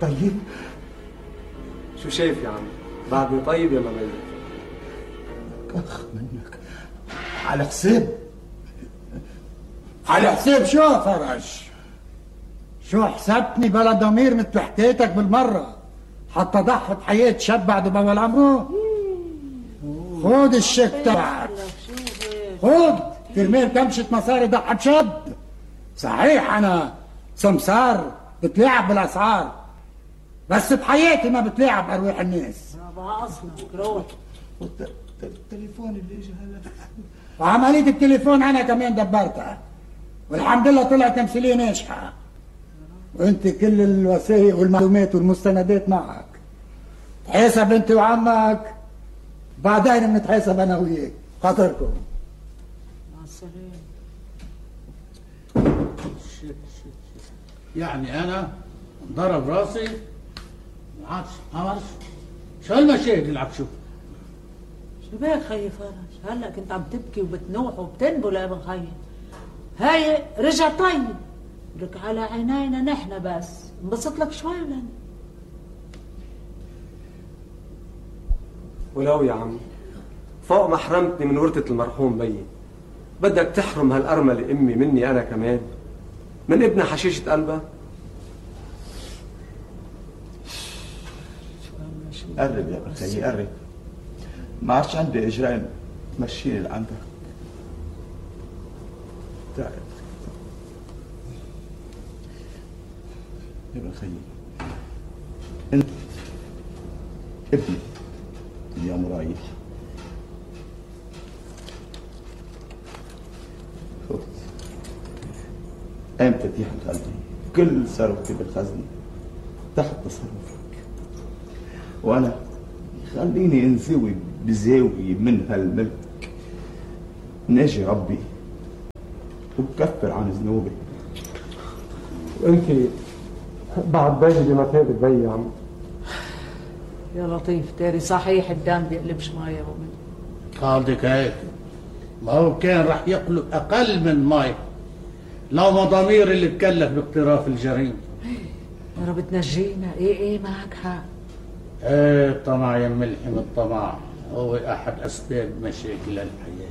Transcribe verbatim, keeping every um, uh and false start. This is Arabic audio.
طيب شو شايف يا عم؟ بعدني طيب يا مميز؟ اخ منك على حساب على حساب شو يا فرج؟ شو حسبتني بلا ضمير مثل حكايتك بالمرة حتى ضحت حياة شاب بعد بأول عمره؟ خود الشك تبعك، خود كرمال كمشة مصاري ضحت شاب. صحيح أنا سمسار بتلاعب بالأسعار، بس بحياتي ما بتلاعب أرواح الناس. بقى أصلا روح التليفون اللي اجى هلا، وعملية التليفون أنا كمان دبرتها والحمد لله طلعت تمثيلية ناجحة، وأنت كل الوثائق والمعلومات والمستندات معك. تحاسب أنت وعمك، بعدين بنتحاسب أنا وياك. خاطركم مع السلامة. يعني أنا ضرب راسي ما عادش عملش. شو هالمشاهد اللي عم تشوف؟ شو بك خيي فرج؟ هلا كنت عم تبكي وبتنوح وبتنبل يا ابن خيي. هاي رجع طيب لك على عينينا نحن، بس انبسط لك شوي ولن. ولو يا عم فوق ما حرمتني من ورثة المرحوم بيي، بدك تحرم هالأرملة أمي مني أنا كمان، من ابن حشيشة قلبها؟ قرب يا بخيي قرب، ما عادش عندي اجرام مشيني لعندك. تعال يا بخيي، انت ابني يا مرايح، خذ قام مفاتيح قلبي، كل ثروتي بالخزنة تحت تصرفك، وانا خليني انزوي بزاوية من هالملك، ناجي ربي وبكفر عن ذنوبي. وانت بعد باجي بمثابة بي يا عم. يا لطيف تاري صحيح الدم بيقلبش مي يا مؤمن. قصدك هيك؟ ما هو كان رح يقلب أقل من مي لو ما ضمير اللي تكلف باقتراف الجريمة. يا رب تنجينا. ايه ايه معك حق. ايه الطمع يا ملحم، الطمع هو أحد أسباب مشاكل الحياة.